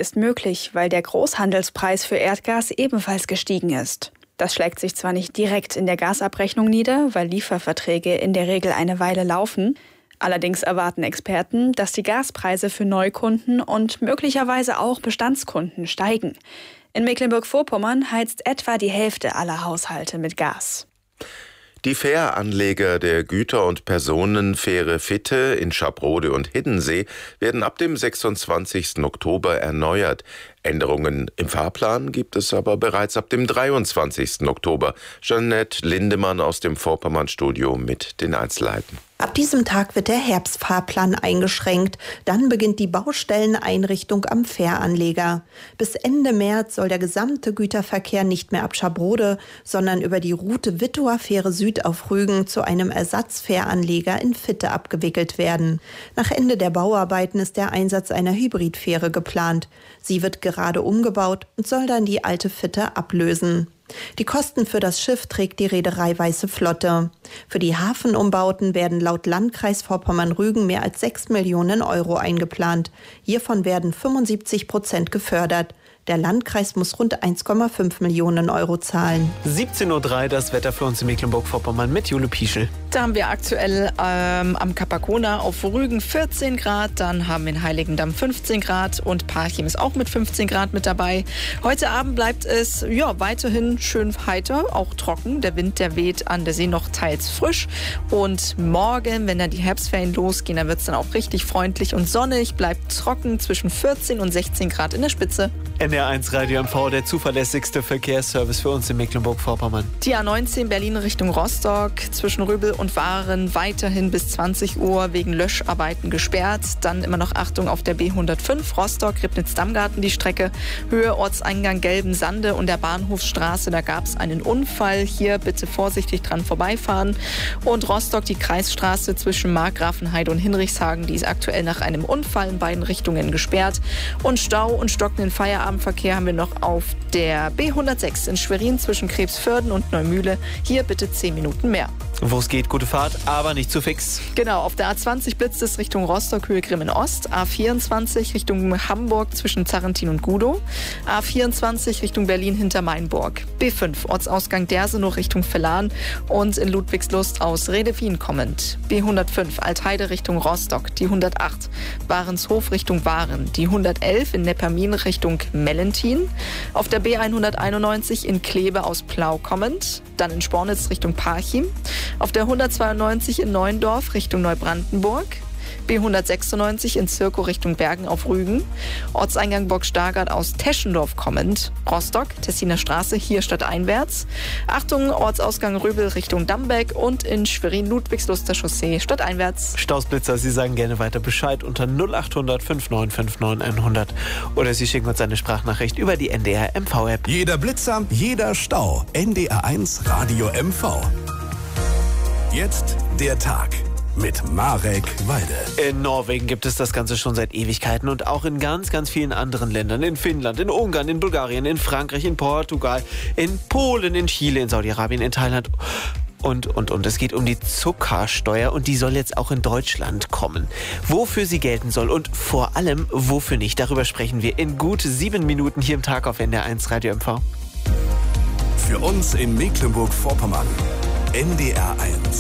ist möglich, weil der Großhandelspreis für Erdgas ebenfalls gestiegen ist. Das schlägt sich zwar nicht direkt in der Gasabrechnung nieder, weil Lieferverträge in der Regel eine Weile laufen. Allerdings erwarten Experten, dass die Gaspreise für Neukunden und möglicherweise auch Bestandskunden steigen. In Mecklenburg-Vorpommern heizt etwa die Hälfte aller Haushalte mit Gas. Die Fähranleger der Güter- und Personenfähre Fitte in Schabrode und Hiddensee werden ab dem 26. Oktober erneuert. Änderungen im Fahrplan gibt es aber bereits ab dem 23. Oktober. Jeanette Lindemann aus dem Vorpommern-Studio mit den Einzelheiten. Ab diesem Tag wird der Herbstfahrplan eingeschränkt. Dann beginnt die Baustelleneinrichtung am Fähranleger. Bis Ende März soll der gesamte Güterverkehr nicht mehr ab Schabrode, sondern über die Route Wittower Fähre Süd auf Rügen zu einem Ersatzfähranleger in Fitte abgewickelt werden. Nach Ende der Bauarbeiten ist der Einsatz einer Hybridfähre geplant. Sie wird gerade umgebaut und soll dann die alte Fitte ablösen. Die Kosten für das Schiff trägt die Reederei Weiße Flotte. Für die Hafenumbauten werden laut Landkreis Vorpommern-Rügen mehr als 6 Millionen Euro eingeplant. Hiervon werden 75% gefördert. Der Landkreis muss rund 1,5 Millionen Euro zahlen. 17:03 Uhr das Wetter für uns in Mecklenburg-Vorpommern mit Jule Pieschel. Da haben wir aktuell am Kapakona auf Rügen 14 Grad, dann haben wir in Heiligendamm 15 Grad und Parchim ist auch mit 15 Grad mit dabei. Heute Abend bleibt es weiterhin schön heiter, auch trocken. Der Wind, der weht an der See noch teils frisch. Und morgen, wenn dann die Herbstferien losgehen, dann wird es dann auch richtig freundlich und sonnig, bleibt trocken zwischen 14 und 16 Grad in der Spitze. NDR1 Radio MV, der zuverlässigste Verkehrsservice für uns in Mecklenburg-Vorpommern. Die A19 Berlin Richtung Rostock zwischen Röbel und Waren weiterhin bis 20 Uhr wegen Löscharbeiten gesperrt. Dann immer noch Achtung auf der B105 Rostock-Ribnitz-Dammgarten die Strecke. Höhe Ortseingang Gelben-Sande und der Bahnhofsstraße, da gab es einen Unfall. Hier bitte vorsichtig dran vorbeifahren. Und Rostock die Kreisstraße zwischen Markgrafenheide und Hinrichshagen, die ist aktuell nach einem Unfall in beiden Richtungen gesperrt. Und Stau und stockenden Feierabendverkehr haben wir noch auf der B106 in Schwerin zwischen Krebsförden und Neumühle. Hier bitte 10 Minuten mehr. Wo es geht, gute Fahrt, aber nicht zu fix. Genau, auf der A20 blitzt es Richtung Rostock, Höhe Grimmen Ost. A24 Richtung Hamburg zwischen Zarrentin und Gudow. A24 Richtung Berlin hinter Mainburg. B5 Ortsausgang Dersenow Richtung Vellan und in Ludwigslust aus Redewien kommend. B105 Altheide Richtung Rostock. Die 108 Warenshof Richtung Waren. Die 111 in Neppermin Richtung Mellentin. Auf der B191 in Kleve aus Plau kommend. Dann in Spornitz Richtung Parchim. Auf der 192 in Neuendorf Richtung Neubrandenburg. B196 in Zirkow Richtung Bergen auf Rügen. Ortseingang Burg-Stargard aus Teschendorf kommend. Rostock, Tessiner Straße, hier stadteinwärts. Achtung, Ortsausgang Röbel Richtung Dambeck und in Schwerin Ludwigsluster Chaussee stadteinwärts. Stausblitzer, Sie sagen gerne weiter Bescheid unter 0800 5959 100 oder Sie schicken uns eine Sprachnachricht über die NDR MV-App. Jeder Blitzer, jeder Stau. NDR1 Radio MV. Jetzt der Tag mit Marek Weide. In Norwegen gibt es das Ganze schon seit Ewigkeiten und auch in ganz, ganz vielen anderen Ländern. In Finnland, in Ungarn, in Bulgarien, in Frankreich, in Portugal, in Polen, in Chile, in Saudi-Arabien, in Thailand und. Es geht um die Zuckersteuer und die soll jetzt auch in Deutschland kommen. Wofür sie gelten soll und vor allem wofür nicht, darüber sprechen wir in gut 7 Minuten hier im Tag auf NDR1 Radio MV. Für uns in Mecklenburg-Vorpommern. NDR1